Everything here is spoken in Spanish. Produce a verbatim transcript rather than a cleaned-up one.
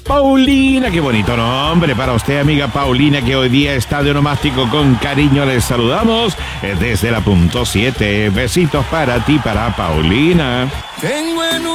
Paulina, qué bonito nombre para usted, amiga Paulina, que hoy día está de onomástico. Con cariño les saludamos desde la punto siete. Besitos para ti, para Paulina. Tengo en un